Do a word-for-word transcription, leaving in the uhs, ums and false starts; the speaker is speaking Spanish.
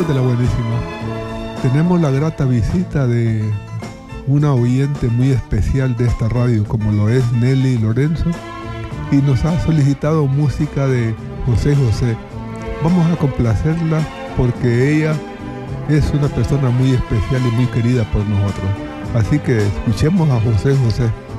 Amigos de la Buenísima, tenemos la grata visita de una oyente muy especial de esta radio, como lo es Nelly Lorenzo, y nos ha solicitado música de José José. Vamos a complacerla porque ella es una persona muy especial y muy querida por nosotros. Así que escuchemos a José José.